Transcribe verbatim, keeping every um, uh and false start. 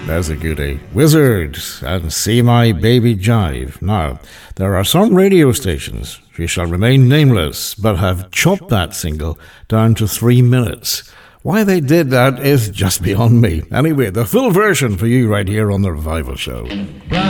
There's a goodie. Wizard and See My Baby Jive. Now, there are some radio stations, she shall remain nameless, but have chopped that single down to three minutes. Why they did that is just beyond me. Anyway, the full version for you right here on The Revival Show.